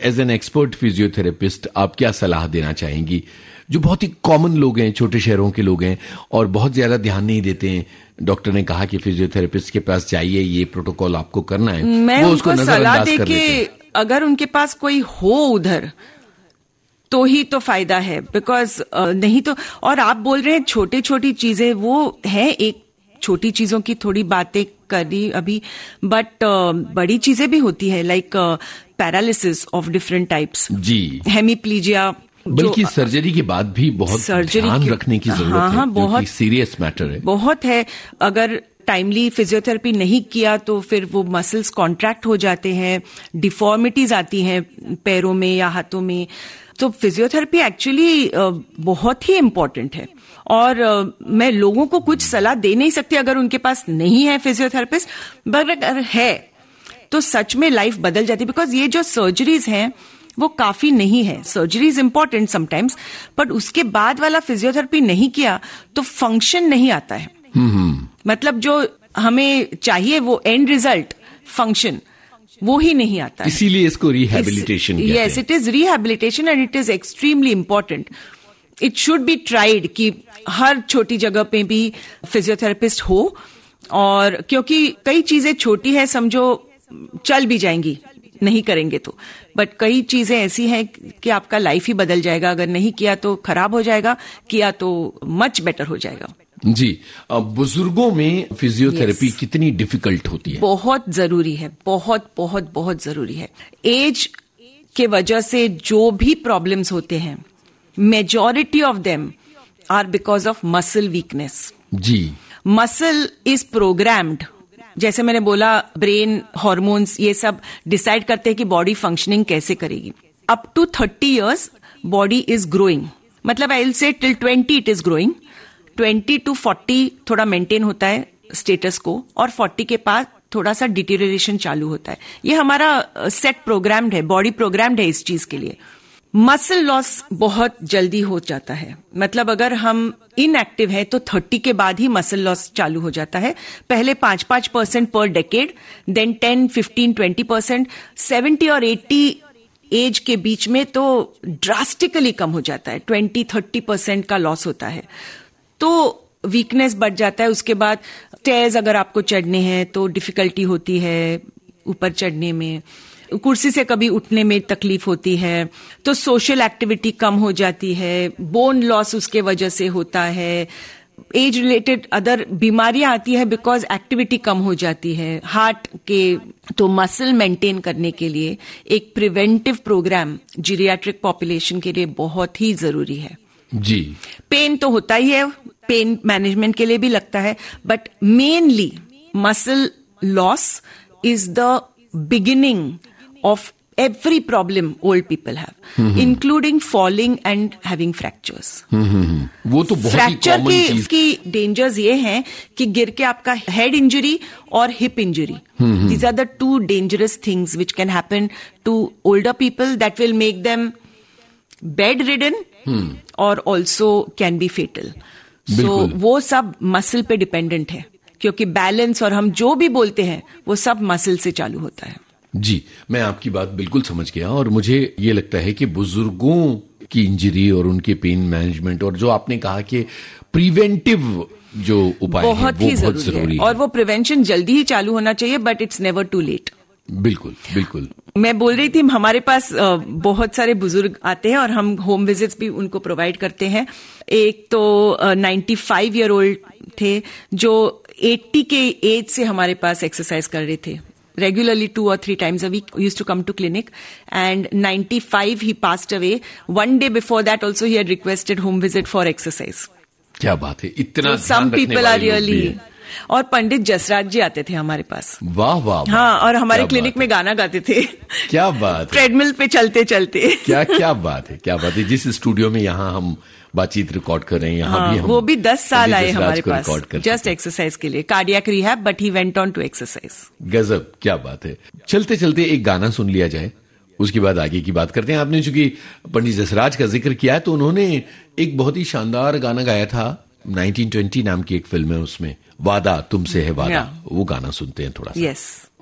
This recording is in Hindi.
एज एन एक्सपर्ट फिजियोथेरेपिस्ट आप क्या सलाह देना चाहेंगी, जो बहुत ही कॉमन लोग हैं, छोटे शहरों के लोग हैं और बहुत ज्यादा ध्यान नहीं देते हैं? डॉक्टर ने कहा कि फिजियोथेरेपिस्ट के पास जाइए, ये प्रोटोकॉल आपको करना है, मैं वो उसको नजरअंदाज कर देते हैं। अगर उनके पास कोई हो उधर तो ही तो फायदा है, बिकॉज नहीं तो। और आप बोल रहे हैं छोटी छोटी चीजें, वो है एक छोटी चीजों की थोड़ी बातें करी अभी, बट बड़ी चीजें भी होती है, like paralysis of different types ji, hemiplegia, बल्कि सर्जरी के बाद भी बहुत ध्यान रखने की जरूरत है, बहुत सीरियस मैटर है, बहुत है। अगर टाइमली फिजियोथेरेपी नहीं किया तो फिर वो मसल्स कॉन्ट्रैक्ट हो जाते हैं, डिफॉर्मिटीज आती हैं पैरों में या हाथों में। तो फिजियोथेरेपी एक्चुअली बहुत ही इम्पोर्टेंट है। और मैं लोगों को कुछ सलाह दे नहीं सकती अगर उनके पास नहीं है फिजियोथेरेपिस्ट, बट अगर है तो सच में लाइफ बदल जाती है। बिकॉज ये जो सर्जरीज हैं वो काफी नहीं है। Surgery is important sometimes, but उसके बाद वाला फिजियोथेरेपी नहीं किया तो फंक्शन नहीं आता है। मतलब जो हमें चाहिए वो एंड रिजल्ट, फंक्शन, वो ही नहीं आता है। इसीलिए इसको रिहैबिलिटेशन कहते हैं। Yes, it is rehabilitation and it is extremely important. It should be tried कि हर छोटी जगह पे भी फिजियोथेरेपिस्ट हो। और क्योंकि कई चीजें छोटी है, समझो चल भी जाएंगी नहीं करेंगे तो, बट कई चीजें ऐसी हैं कि आपका लाइफ ही बदल जाएगा। अगर नहीं किया तो खराब हो जाएगा, किया तो मच बेटर हो जाएगा। जी, बुजुर्गों में फिजियोथेरेपी कितनी डिफिकल्ट होती है? बहुत जरूरी है, बहुत बहुत बहुत जरूरी है। एज के वजह से जो भी प्रॉब्लम्स होते हैं, majority of them are because of muscle weakness. Ji, muscle is programmed, जैसे मैंने बोला, ब्रेन, हार्मोन्स, ये सब डिसाइड करते हैं कि बॉडी फंक्शनिंग कैसे करेगी। Up to 30 years body is growing, मतलब I will say till 20 it is growing. 20 to 40 थोड़ा मेंटेन होता है स्टेटस को, और 40 के बाद थोड़ा सा डिटेरियोरेशन चालू होता है। ये हमारा सेट प्रोग्राम्ड है, बॉडी प्रोग्राम्ड है इस चीज के लिए। मसल लॉस बहुत जल्दी हो जाता है, मतलब अगर हम इनएक्टिव है तो 30 के बाद ही मसल लॉस चालू हो जाता है। पहले 5% पर डेकेड, देन 10, 15, 20%, 70 और 80 एज के बीच में तो ड्रास्टिकली कम हो जाता है, 20-30% का लॉस होता है। तो वीकनेस बढ़ जाता है। उसके बाद स्टेयर्स अगर आपको चढ़ने हैं तो डिफिकल्टी होती है ऊपर चढ़ने में, कुर्सी से कभी उठने में तकलीफ होती है, तो सोशल एक्टिविटी कम हो जाती है, बोन लॉस उसके वजह से होता है, एज रिलेटेड अदर बीमारियां आती है बिकॉज एक्टिविटी कम हो जाती है हार्ट के। तो मसल मेंटेन करने के लिए एक प्रिवेंटिव प्रोग्राम जीरियाट्रिक पॉपुलेशन के लिए बहुत ही जरूरी है। जी, पेन तो होता ही है, पेन मैनेजमेंट के लिए भी लगता है, but mainly muscle loss is the beginning of every problem old people have, including falling and having fractures. वो तो बहुत ही कॉमन चीज की डेंजर्स ये हैं कि गिर के आपका हेड इंजरी और hip injury, these are the two dangerous things which can happen to older people that will make them bedridden or also can be fatal. So वो सब मसल पे डिपेंडेंट है, क्योंकि बैलेंस और हम जो भी बोलते हैं वो सब मसल से चालू होता है। जी, मैं आपकी बात बिल्कुल समझ गया और मुझे ये लगता है कि बुजुर्गों की इंजरी और उनके पेन मैनेजमेंट और जो आपने कहा कि प्रिवेंटिव जो उपाय बहुत है, ही वो बहुत जरूरी है और वो प्रिवेंशन जल्दी ही चालू होना चाहिए, but it's never to late. बिल्कुल बिल्कुल। मैं बोल रही थी, हमारे पास बहुत सारे बुजुर्ग आते हैं और हम होम विजिट्स भी उनको प्रोवाइड करते हैं। एक तो 95 ईयर ओल्ड थे जो 80 के एज से हमारे पास एक्सरसाइज कर रहे थे regularly 2 or 3 times a week, used to come to clinic, and 95 he passed away. One day before that also he had requested home visit for exercise. क्या बात है, इतना so some people are really। और पंडित जसराज जी आते थे हमारे पास। वाह वाह। हाँ, और हमारे क्लिनिक में गाना गाते थे। क्या बात है, ट्रेडमिल पे चलते चलते। क्या बात है, क्या बात है। जिस स्टूडियो में यहाँ हम बातचीत रिकॉर्ड कर रहे हैं, यहाँ भी हम, वो भी 10 साल आए हमारे पास जस्ट एक्सरसाइज के लिए, cardiac rehab, but he went on to exercise. गजब, क्या बात है। चलते चलते एक गाना सुन लिया जाए, उसके बाद आगे की बात करते हैं। आपने चूंकि पंडित जसराज का जिक्र किया तो उन्होंने एक बहुत ही शानदार गाना गाया था, 1920 नाम की एक फिल्म है, उसमें वादा तुमसे है वादा, वो गाना सुनते हैं थोड़ा सा। यस।